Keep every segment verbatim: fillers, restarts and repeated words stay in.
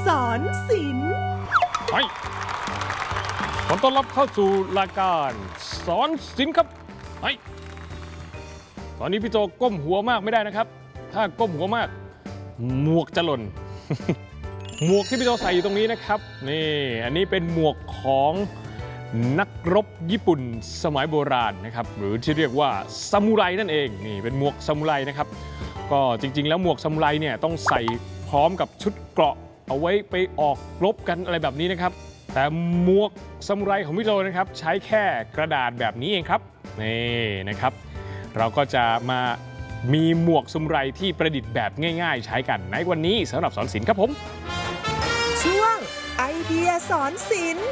สอนศิลป์ไปขอต้อนรับเข้าสู่รายการสอนศิลป์ครับไปตอนนี้พี่โจก้มหัวมากไม่ได้นะครับถ้าก้มหัวมากหมวกจะหล่น หมวกที่พี่โจใส่อยู่ตรงนี้นะครับนี่อันนี้เป็นหมวกของนักรบญี่ปุ่นสมัยโบราณนะครับหรือที่เรียกว่าซามูไรนั่นเองนี่เป็นหมวกซามูไรนะครับก็จริงๆแล้วหมวกซามูไรเนี่ยต้องใส่พร้อมกับชุดเกราะเอาไว้ไปออกรบกันอะไรแบบนี้นะครับแต่หมวกซามูไรของพี่โจนะครับใช้แค่กระดาษแบบนี้เองครับนี่นะครับเราก็จะมามีหมวกซามูไรที่ประดิษฐ์แบบง่ายๆใช้กันในวันนี้สำหรับสอนศิลป์ครับผมช่วงไอเดียสอนศิลป์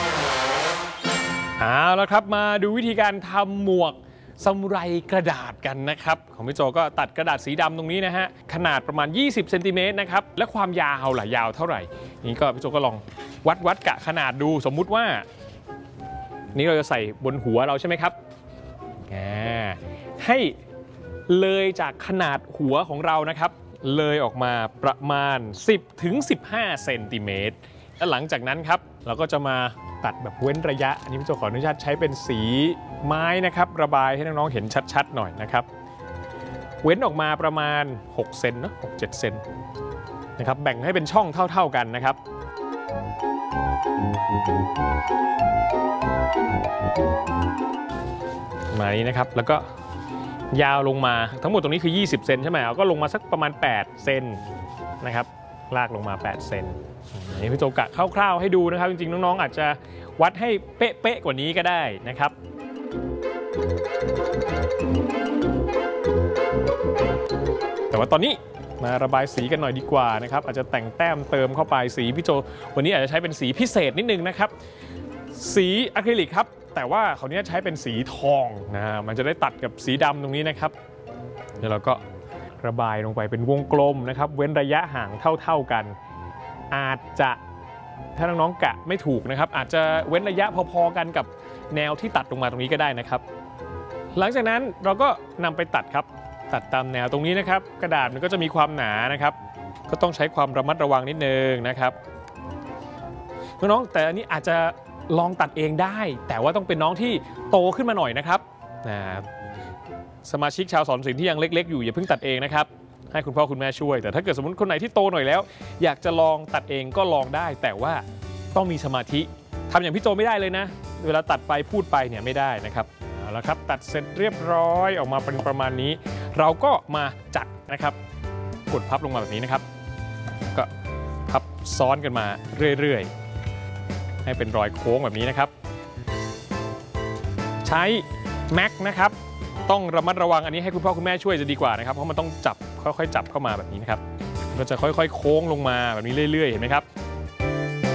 เอาแล้วครับมาดูวิธีการทำหมวกซามูไรกระดาษกันนะครับของพี่โจก็ตัดกระดาษสีดำตรงนี้นะฮะขนาดประมาณยี่สิบเซนติเมตรนะครับและความยาวล่ะยาวเท่าไหร่นี่ก็พี่โจก็ลองวัดวัดกะขนาดดูสมมุติว่านี่เราจะใส่บนหัวเราใช่ไหมครับให้เลยจากขนาดหัวของเรานะครับเลยออกมาประมาณ สิบถึงสิบห้า เซนติเมตรและหลังจากนั้นครับเราก็จะมาตัดแบบเว้นระยะอันนี้พี่โจขออนุญาตใช้เป็นสีไม้นะครับระบายให้น้องๆเห็นชัดๆหน่อยนะครับเว้นออกมาประมาณหกเซนนะหกเจ็ดเซนนะครับแบ่งให้เป็นช่องเท่าๆกันนะครับมานี้นะครับแล้วก็ยาวลงมาทั้งหมดตรงนี้คือยี่สิบเซนใช่ไหมก็ลงมาสักประมาณแปดเซนนะครับลากลงมาแปดเซนนี่พี่โจกะคร่าวๆให้ดูนะครับจริงๆน้องๆอาจจะวัดให้เป๊ะๆกว่านี้ก็ได้นะครับแต่ว่าตอนนี้มาระบายสีกันหน่อยดีกว่านะครับอาจจะแต่งแต้มเติมเข้าไปสีพี่โจวันนี้อาจจะใช้เป็นสีพิเศษนิดนึงนะครับสีอะคริลิกครับแต่ว่าคราวนี้ใช้เป็นสีทองนะมันจะได้ตัดกับสีดำตรงนี้นะครับเดี๋ยวเราก็ระบายลงไปเป็นวงกลมนะครับเว้นระยะห่างเท่าๆกันอาจจะถ้าน้องๆกะไม่ถูกนะครับอาจจะเว้นระยะพอๆกันกับแนวที่ตัดลงมาตรงนี้ก็ได้นะครับหลังจากนั้นเราก็นำไปตัดครับตัดตามแนวตรงนี้นะครับกระดาษมันก็จะมีความหนานะครับก็ต้องใช้ความระมัดระวังนิดนึงนะครับน้องๆแต่อันนี้อาจจะลองตัดเองได้แต่ว่าต้องเป็นน้องที่โตขึ้นมาหน่อยนะครับสมาชิกชาวสอนศิลป์ที่ยังเล็กๆอยู่อย่าเพิ่งตัดเองนะครับให้คุณพ่อคุณแม่ช่วยแต่ถ้าเกิดสมมติคนไหนที่โตหน่อยแล้วอยากจะลองตัดเองก็ลองได้แต่ว่าต้องมีสมาธิทำอย่างพี่โจไม่ได้เลยนะเวลาตัดไปพูดไปเนี่ยไม่ได้นะครับเอาละครับตัดเสร็จเรียบร้อยออกมาเป็นประมาณนี้เราก็มาจัดนะครับกดพับลงมาแบบนี้นะครับก็พับซ้อนกันมาเรื่อยๆให้เป็นรอยโค้งแบบนี้นะครับใช้แม็กนะครับต้องระมัดระวังอันนี้ให้คุณพ่อคุณแม่ช่วยจะดีกว่านะครับเพราะมันต้องจับค่อยๆจับเข้ามาแบบนี้นะครับก็จะค่อยๆโค้งลงมาแบบนี้เรื่อยๆเห็นไหมครับ